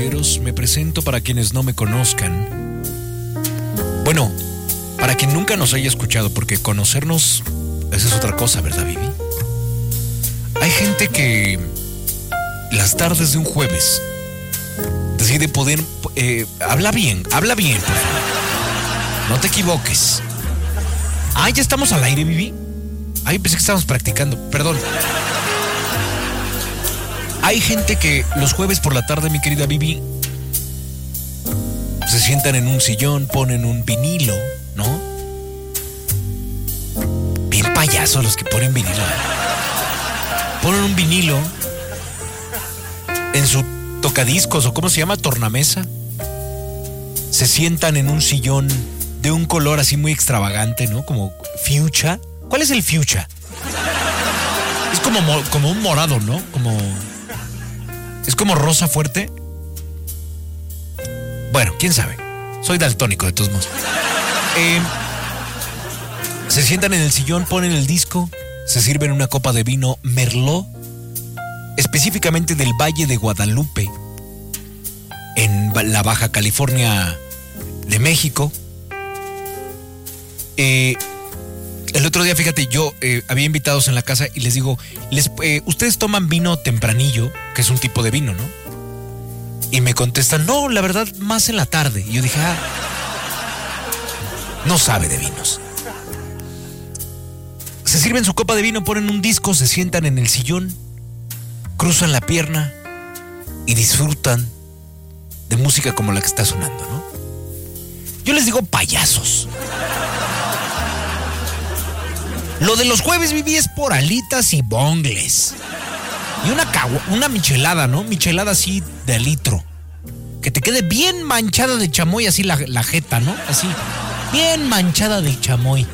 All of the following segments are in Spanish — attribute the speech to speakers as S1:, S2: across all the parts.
S1: caballeros, me presento para quienes no me conozcan. Bueno, para quien nunca nos haya escuchado, porque conocernos, esa es otra cosa, ¿verdad, Vivi? Hay gente que las tardes de un jueves decide poder... habla bien, por favor. No te equivoques. Ah, ¿ya estamos al aire, Vivi? Ay, pensé que estábamos practicando, perdón. Hay gente que los jueves por la tarde, mi querida Vivi, se sientan en un sillón, ponen un vinilo, ¿no? Bien payasos los que ponen vinilo. Ponen un vinilo en su tocadiscos, o ¿cómo se llama? Tornamesa. Se sientan en un sillón de un color así muy extravagante, ¿no? Como fuchsia. ¿Cuál es el fuchsia? Es como un morado, ¿no? Es como rosa fuerte. Bueno, quién sabe. Soy daltónico de todos modos. Se sientan en el sillón, ponen el disco, se sirven una copa de vino Merlot, específicamente del Valle de Guadalupe, en la Baja California de México. El otro día, fíjate, yo había invitados en la casa y les digo, ustedes toman vino tempranillo, que es un tipo de vino, ¿no? Y me contestan, no, la verdad, más en la tarde. Y yo dije, no sabe de vinos. Se sirven su copa de vino, ponen un disco, se sientan en el sillón, cruzan la pierna y disfrutan de música como la que está sonando, ¿no? Yo les digo payasos. Lo de los jueves, Vivi, es por alitas y bongles. Y una michelada, ¿no? Michelada así de litro. Que te quede bien manchada de chamoy, así la jeta, ¿no? Así, bien manchada de chamoy.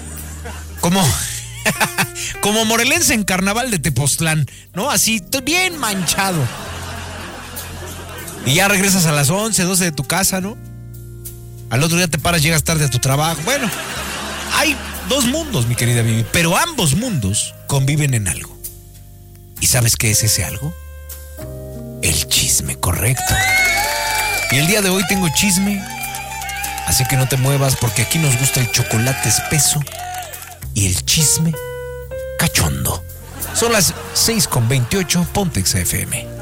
S1: Como morelense en carnaval de Tepoztlán, ¿no? Así, bien manchado. Y ya regresas a las 11, 12 de tu casa, ¿no? Al otro día te paras, llegas tarde a tu trabajo. Bueno, hay dos mundos, mi querida Vivi, pero ambos mundos conviven en algo. ¿Y sabes qué es ese algo? El chisme, correcto. Y el día de hoy tengo chisme, así que no te muevas porque aquí nos gusta el chocolate espeso y el chisme cachondo. Son las 6:28, Ponte Exa FM.